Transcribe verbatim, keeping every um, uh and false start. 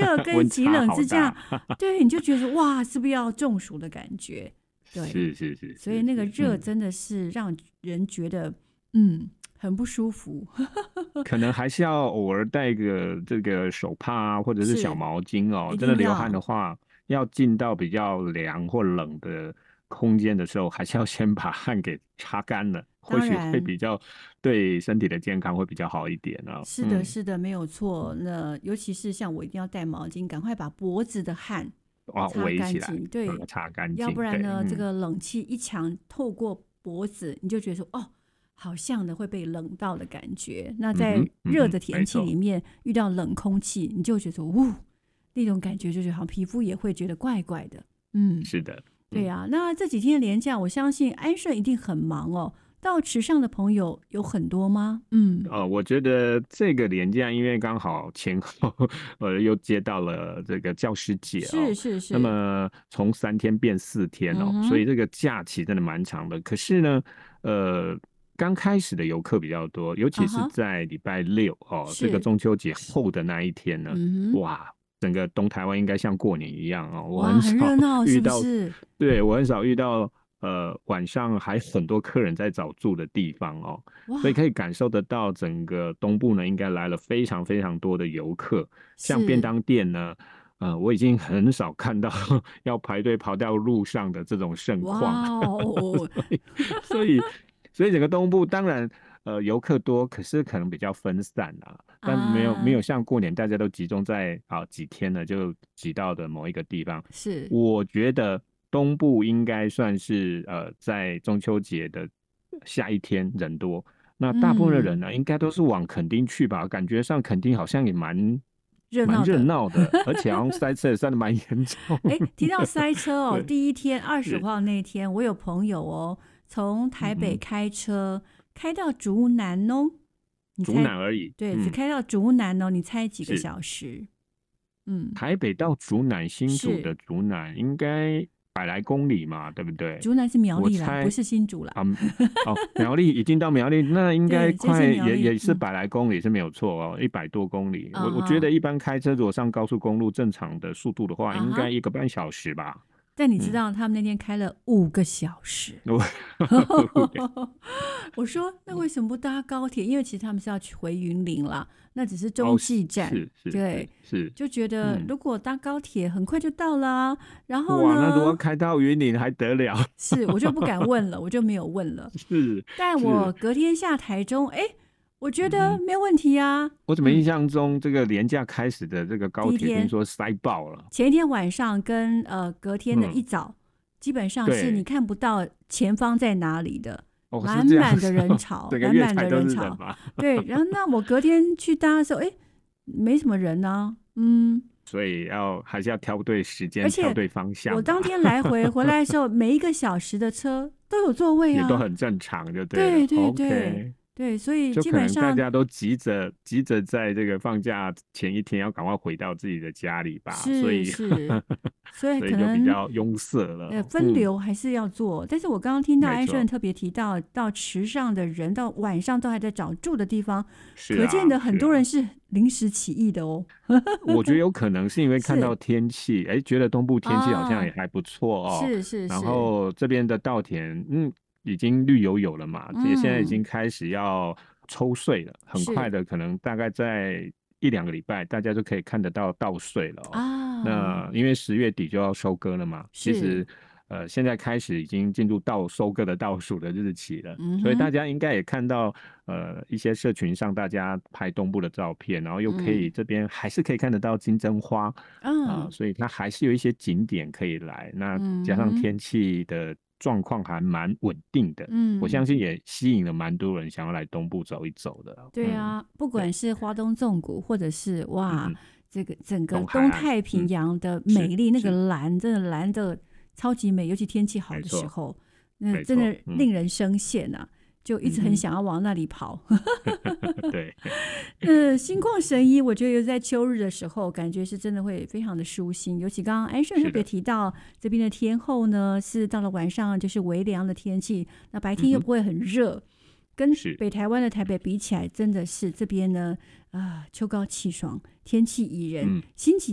热跟极冷之下，对，你就觉得哇，是不是要中暑的感觉？对， 是是 是, 是， 所以那个热真的是让人觉得嗯很不舒服。 可能还是要偶尔带个这个手帕啊，或者是小毛巾哦。真的流汗的话，要进到比较凉或冷的空间的时候，还是要先把汗给擦干了，或许会比较对身体的健康会比较好一点啊。 是的，是的，没有错。那尤其是像我一定要带毛巾，赶快把脖子的汗擦干净，对， 嗯、擦干净， 要不然呢， 嗯、 这个冷气一强透过脖子，你就觉得说哦。好像的会被冷到的感觉。那在热的天气里面、嗯嗯、遇到冷空气，你就觉得呜，那种感觉就是好像皮肤也会觉得怪怪的。嗯， 是的， 对啊。那这几天的连假，我相信安顺一定很忙哦。到池上的朋友有很多吗？嗯， 呃，我觉得这个连假，因为刚好前后呃又接到了这个教师节哦， 是是是。 那么从三天变四天哦、嗯，所以这个假期真的蛮长的。可是呢，呃。刚开始的游客比较多，尤其是在礼拜六、uh-huh. 哦，这个中秋节后的那一天呢， 嗯、 哇，整个东台湾应该像过年一样哦，我很少热闹， 遇到， 是不是？ 对，我很少遇到呃晚上还很多客人在找住的地方哦，所以可以感受得到整个东部呢应该来了非常非常多的游客，像便当店呢。呃，我已经很少看到要排队跑到路上的这种盛况， 哇所以所以整个东部当然呃游客多，可是可能比较分散啊，但没有、啊、没有像过年大家都集中在啊几天呢就挤到的某一个地方。 是， 我觉得东部应该算是呃在中秋节的下一天人多，那大部分的人呢、嗯、应该都是往垦丁去吧，感觉上垦丁好像也蛮。 热闹的，热闹的，而且好像塞车也塞得蛮严重。 哎，提到塞车哦，第一天二十号那天，我有朋友哦，从台北开车、嗯、开到竹南哦，你竹南而已， 对、 嗯， 只开到竹南哦，你猜几个小时？嗯， 台北到竹南，新竹的竹南应该百来公里嘛，对不对？ 竹南是苗栗啦，不是新竹啦。 啊，哦，苗栗已经到苗栗，那应该快也也是百来公里是没有错哦，一百多公里。 嗯、 我我觉得一般开车如果上高速公路正常的速度的话，应该一个半小时吧。 但你知道他们那天开了五个小时， 嗯、 我说那为什么不搭高铁？因为其实他们是要去回云林啦，那只是中继站， 哦、是是对， 是， 就觉得如果搭高铁很快就到了、啊，然后哇，那如果开到云林还得了？ 是，我就不敢问了，我就没有问了。 是， 但我隔天下台中，哎。我觉得没有问题啊、嗯！ 我怎么印象中、嗯、这个连假开始的这个高铁听说塞爆了？ 前一天晚上跟呃隔天的一早、嗯，基本上是你看不到前方在哪里的， 哦、 满满的人潮，满满的人潮。对，然后那我隔天去搭的时候，哎，没什么人呢、啊，嗯。 所以要还是要挑对时间，挑对方向。 我当天来回回来的时候，每一个小时的车都有座位啊， 也都很正常，就对了。 对对对。 Okay， 对，所以基本上大家都急着急着在这个放假前一天要赶快回到自己的家里吧， 是所以是，所以可能所以就比较拥塞了。 呃，分流还是要做，嗯、但是我刚刚听到安顺特别提到，到池上的人到晚上都还在找住的地方， 是啊、 可见的很多人是临时起意的哦。 我觉得有可能是因为看到天气，哎，觉得东部天气好像也还不错哦。 是是是。 然后这边的稻田，嗯。已经绿油油了嘛，也、嗯、现在已经开始要抽穗了，很快的，可能大概在一两个礼拜，大家就可以看得到稻穗了、哦、 啊。 那因为十月底就要收割了嘛，其实呃现在开始已经进入到收割的倒数的日期了， 嗯、 所以大家应该也看到呃一些社群上大家拍东部的照片，然后又可以、嗯、这边还是可以看得到金针花， 嗯、 呃、所以它还是有一些景点可以来，那加上天气的状况还蛮稳定的，嗯，我相信也吸引了蛮多人想要来东部走一走的。 对啊，嗯、不管是花东纵谷，或者是哇、嗯，这个整个东东太平洋的美丽，嗯、那个蓝真的蓝的超级美，尤其天气好的时候，那真的令人生羡啊。嗯，就一直很想要往那里跑。 对， 呃，心旷神怡，我觉得在秋日的时候，感觉是真的会非常的舒心。尤其刚刚安顺特别提到，这边的天候呢，是到了晚上就是微凉的天气，那白天又不会很热，嗯、跟北台湾的台北比起来，真的是这边呢啊、呃，秋高气爽，天气宜人，嗯、心情